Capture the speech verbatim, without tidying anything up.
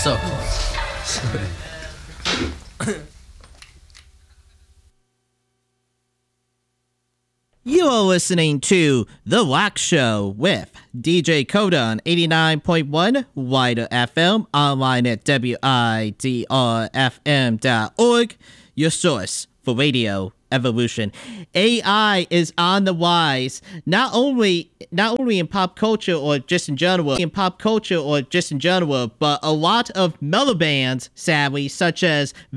So. You are listening to The Wax Show with D J Coda on eighty-nine point one Wider F M, online at W I D R F M dot org, your source for radio evolution. A I is on the rise, not only not only in pop culture or just in general, in pop culture or just in general, but a lot of metal bands, sadly, such as